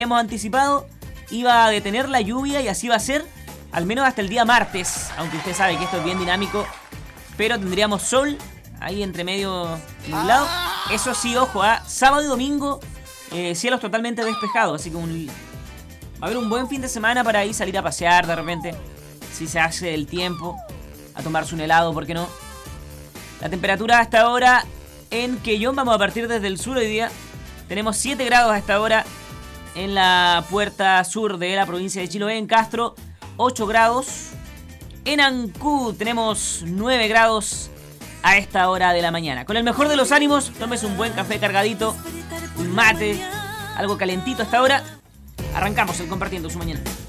hemos anticipado, iba a detener la lluvia y así va a ser, al menos hasta el día martes, aunque usted sabe que esto es bien dinámico, pero tendríamos sol ahí entre medio nublado. Eso sí, ojo, sábado y domingo cielos totalmente despejados, así que va a haber un buen fin de semana para ahí salir a pasear de repente, si se hace el tiempo, a tomarse un helado, ¿por qué no? La temperatura hasta ahora en Quellón, vamos a partir desde el sur hoy día, tenemos 7 grados hasta ahora en la puerta sur de la provincia de Chiloé. En Castro, 8 grados. En Ancud tenemos 9 grados a esta hora de la mañana. Con el mejor de los ánimos, tómese un buen café cargadito, un mate, algo calentito hasta ahora. Arrancamos el Compartiendo su Mañana.